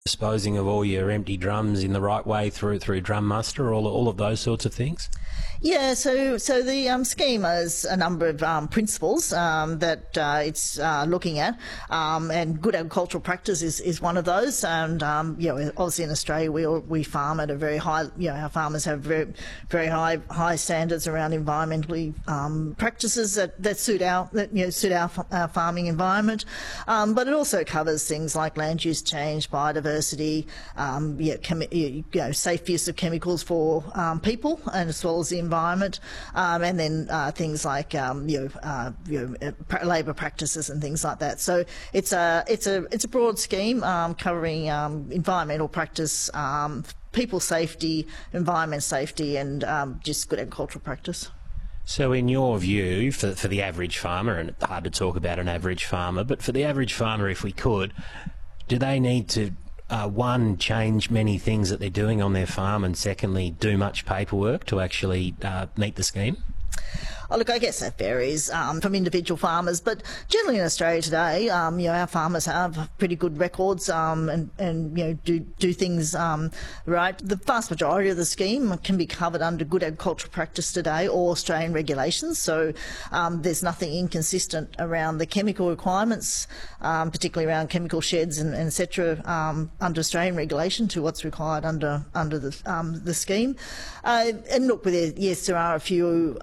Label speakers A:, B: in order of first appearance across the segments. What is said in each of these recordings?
A: disposing of all your empty drums in the right way through drum muster, all of those sorts of things?
B: Yeah, so the scheme has a number of principles that it's looking at, and good agricultural practice is one of those. And obviously in Australia we farm at a very high. Our farmers have very high standards around environmentally practices that suit our farming environment. But it also covers things like land use change, biodiversity, safe use of chemicals for people, and as well as the environment, and then things like labour practices and things like that. So it's a broad scheme covering environmental practice, people safety, environment safety, and just good agricultural practice.
A: So in your view, for the average farmer, and it's hard to talk about an average farmer, but for the average farmer, if we could, do they need to one, change many things that they're doing on their farm, and secondly, do much paperwork to actually meet the scheme?
B: Oh, look, I guess that varies from individual farmers, but generally in Australia today, our farmers have pretty good records and do things right. The vast majority of the scheme can be covered under good agricultural practice today or Australian regulations, so there's nothing inconsistent around the chemical requirements, particularly around chemical sheds and et cetera, under Australian regulation to what's required under the scheme. And look, yes, there are a few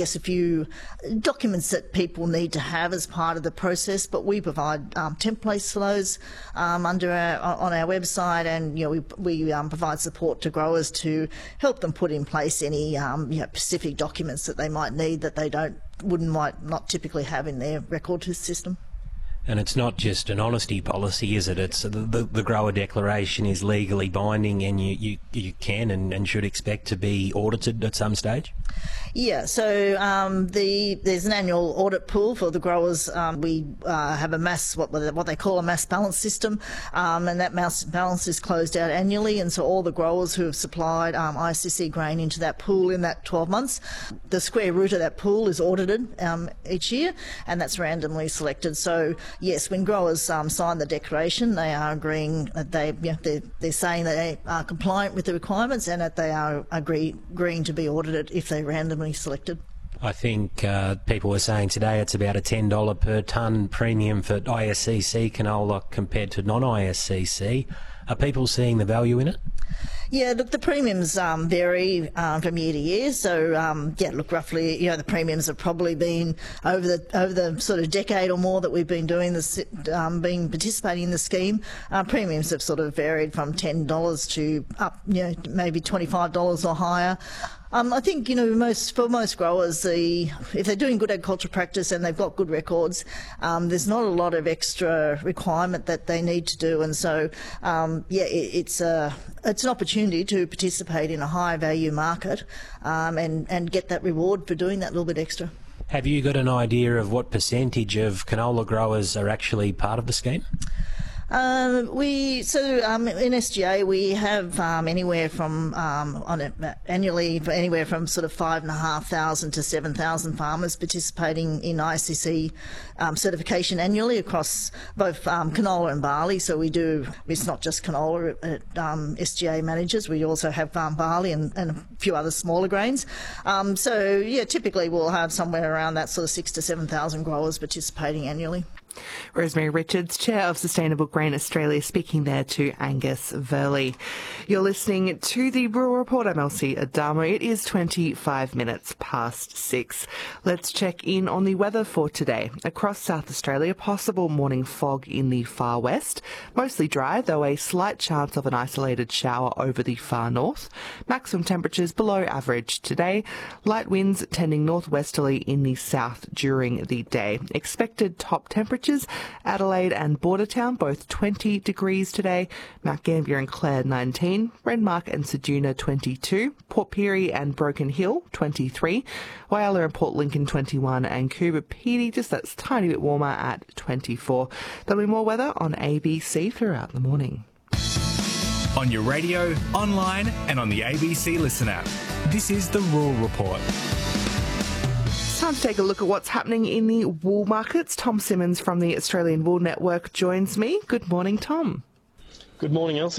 B: documents that people need to have as part of the process, but we provide templates for those on our website, and we provide support to growers to help them put in place any specific documents that they might need that they might not typically have in their record system.
A: And it's not just an honesty policy, is it? It's the grower declaration is legally binding, and you can and should expect to be audited at some stage?
B: Yeah, so there's an annual audit pool for the growers. We have a what they call a mass balance system, and that mass balance is closed out annually, and so all the growers who have supplied ISCC grain into that pool in that 12 months, the square root of that pool is audited each year, and that's randomly selected. So yes, when growers sign the declaration, they are agreeing that they're saying that they are compliant with the requirements and that they are agreeing to be audited if they're randomly selected.
A: I think people were saying today it's about a $10 per tonne premium for ISCC canola compared to non-ISCC. Are people seeing the value in it?
B: Yeah, look, the premiums vary from year to year. So, roughly, the premiums have probably been over the sort of decade or more that we've been doing this, participating in the scheme. Premiums have sort of varied from $10 to up, maybe $25 or higher. I think, for most growers, if they're doing good agricultural practice and they've got good records, there's not a lot of extra requirement that they need to do, and so it's an opportunity to participate in a high value market and get that reward for doing that little bit extra.
A: Have you got an idea of what percentage of canola growers are actually part of the scheme?
B: In SGA we have anywhere from annually anywhere from sort of 5,500 to 7,000 farmers participating in ISCC certification annually across both canola and barley. So it's not just canola at SGA managers. We also have barley and a few other smaller grains. Typically we'll have somewhere around that sort of 6,000 to 7,000 growers participating annually.
C: Rosemary Richards, Chair of Sustainable Grain Australia, speaking there to Angus Verley. You're listening to the Rural Report. I'm Elsie Adamo. It is 25 minutes past 6. Let's check in on the weather for today. Across South Australia, possible morning fog in the far west. Mostly dry, though a slight chance of an isolated shower over the far north. Maximum temperatures below average today. Light winds tending northwesterly in the south during the day. Expected top temperatures, Adelaide and Bordertown, both 20 degrees today. Mount Gambier and Clare, 19. Renmark and Ceduna, 22. Port Pirie and Broken Hill, 23. Whyalla and Port Lincoln, 21. And Coober Pedy, just that tiny bit warmer at 24. There'll be more weather on ABC throughout the morning.
D: On your radio, online and on the ABC Listen app. This is the Rural Report.
C: Time to take a look at what's happening in the wool markets. Tom Simmons from the Australian Wool Network joins me. Good morning, Tom.
E: Good morning, Elsie.